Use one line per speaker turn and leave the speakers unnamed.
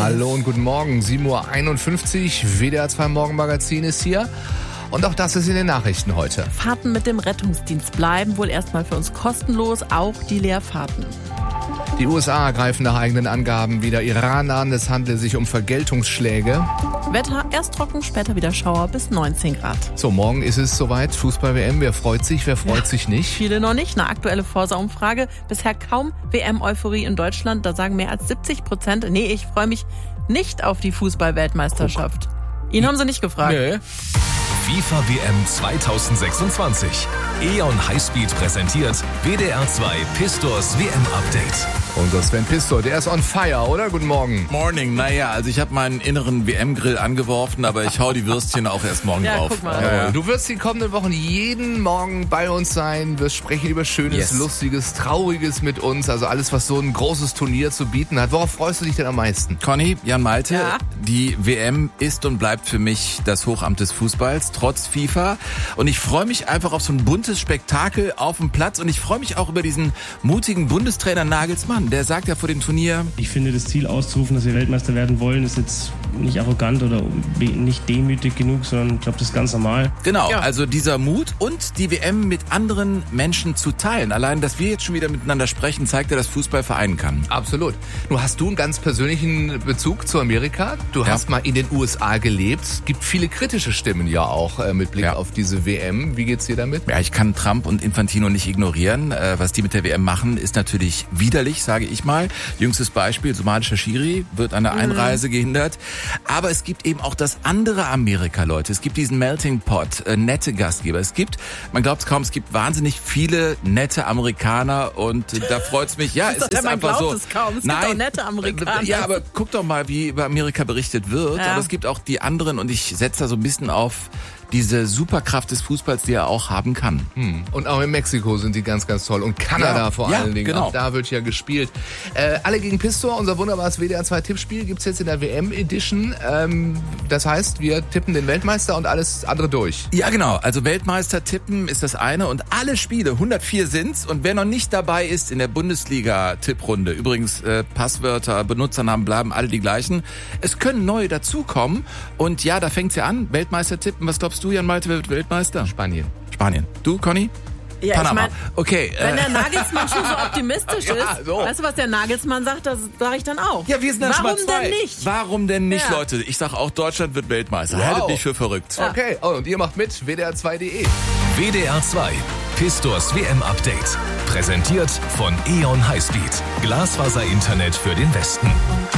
Hallo und guten Morgen, 7.51 Uhr, WDR 2 Morgenmagazin ist hier. Und auch das ist in den Nachrichten heute.
Fahrten mit dem Rettungsdienst bleiben wohl erstmal für uns kostenlos, auch die Leerfahrten.
Die USA greifen nach eigenen Angaben wieder Iran an. Es handelt sich um Vergeltungsschläge.
Wetter, erst trocken, später wieder Schauer bis 19 Grad.
So, morgen ist es soweit. Fußball-WM. Wer freut sich, wer freut sich nicht?
Viele noch nicht. Eine aktuelle Forsa-Umfrage. Bisher kaum WM-Euphorie in Deutschland. Da sagen mehr als 70%, nee, ich freue mich nicht auf die Fußball-Weltmeisterschaft. Ihn haben sie nicht gefragt.
Nee.
FIFA WM 2026. E.ON Highspeed präsentiert WDR 2 Pistors WM-Update.
Unser Sven Pistor, der ist on fire, oder? Guten Morgen.
Morning, naja, also ich habe meinen inneren WM-Grill angeworfen, aber ich hau die Würstchen auch erst morgen drauf.
Guck mal.
Ja.
Du wirst die kommenden Wochen jeden Morgen bei uns sein, wirst sprechen über Schönes,
Yes.
Lustiges, Trauriges mit uns, also alles, was so ein großes Turnier zu bieten hat. Worauf freust du dich denn am meisten?
Conny, Jan Malte,
Ja?
die WM ist und bleibt für mich das Hochamt des Fußballs, trotz FIFA. Und ich freue mich einfach auf so ein buntes Spektakel auf dem Platz. Und ich freue mich auch über diesen mutigen Bundestrainer Nagelsmann. Der sagt ja vor dem Turnier:
Ich finde, das Ziel auszurufen, dass wir Weltmeister werden wollen, ist jetzt nicht arrogant oder nicht demütig genug, sondern ich glaube, das ist ganz normal.
Genau,
Ja.
also dieser Mut und die WM mit anderen Menschen zu teilen. Allein, dass wir jetzt schon wieder miteinander sprechen, zeigt ja, dass Fußball vereinen kann.
Absolut. Du hast einen ganz persönlichen Bezug zu Amerika. Du hast mal in den USA gelebt. Es gibt viele kritische Stimmen ja auch mit Blick auf diese WM. Wie geht's dir damit?
Ja, ich kann Trump und Infantino nicht ignorieren. Was die mit der WM machen, ist natürlich widerlich, sage ich mal. Jüngstes Beispiel, somalischer Schiri wird an der Einreise gehindert. Aber es gibt eben auch das andere Amerika, Leute. Es gibt diesen Melting Pot, nette Gastgeber. Es gibt, man glaubt es kaum, es gibt wahnsinnig viele nette Amerikaner und da freut's mich. Ja, es ist
man
einfach
glaubt
so.
es kaum. Es gibt auch nette Amerikaner.
Ja, aber guck doch mal, wie über Amerika berichtet wird.
Ja.
Aber es gibt auch die anderen und ich setze da so ein bisschen auf diese Superkraft des Fußballs, die er auch haben kann.
Und auch in Mexiko sind die ganz, ganz toll. Und Kanada
Ja,
vor
ja,
allen Dingen.
genau.
Auch da wird ja gespielt. Alle gegen Pistor, unser wunderbares WDR 2 Tippspiel, gibt's jetzt in der WM-Edition. Das heißt, wir tippen den Weltmeister und alles andere durch.
Ja, genau. Also Weltmeister tippen ist das eine und alle Spiele, 104 sind's. Und wer noch nicht dabei ist in der Bundesliga-Tipprunde, übrigens Passwörter, Benutzernamen bleiben alle die gleichen. Es können neue dazukommen. Und ja, da fängt's ja an. Weltmeister tippen. Was glaubst du, Jan Malte, wer wird Weltmeister?
Spanien.
Spanien. Du, Conny?
Ja,
Panama.
ich mein,
Okay.
wenn der Nagelsmann schon so optimistisch
Ja,
ist,
so.
weißt du, was der Nagelsmann sagt, das sage ich dann auch.
Ja, wir sind dann schon mal
Warum
zwei.
denn nicht?
Warum denn nicht,
Ja.
Leute? Ich sag auch, Deutschland wird Weltmeister.
Wow.
Haltet mich für verrückt.
Okay, und ihr macht mit, WDR2.de.
WDR 2 Pistors WM-Update. Präsentiert von E.ON Highspeed. Glasfaser-Internet für den Westen.